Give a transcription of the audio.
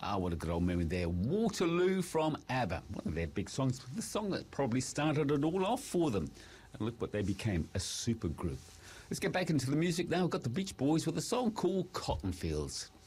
What a good old memory there. Waterloo from ABBA, one of their big songs, the song that probably started it all off for them. And look what they became, a super group. Let's get back into the music now. We've got the Beach Boys with a song called Cotton Fields.